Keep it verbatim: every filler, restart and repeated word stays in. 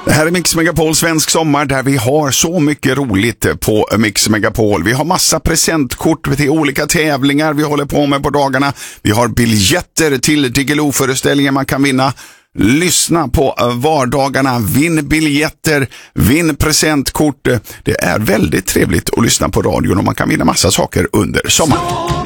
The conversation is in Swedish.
Det här är Mix Megapol Svensk Sommar där vi har så mycket roligt på Mix Megapol. Vi har massa presentkort till olika tävlingar vi håller på med på dagarna. Vi har biljetter till Diggiloo-föreställningen man kan vinna. Lyssna på vardagarna, vinn biljetter, vinn presentkort. Det är väldigt trevligt att lyssna på radion och man kan vinna massa saker under sommaren.